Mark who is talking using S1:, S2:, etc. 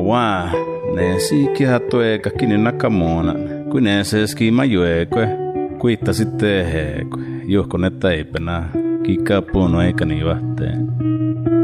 S1: waa, ne siikiä tueka kini nakamuona, kun ne se skima juekwe, kuitta sitten hekwe, johko ne taipena, kikkaa puunu eikä niin vahteen.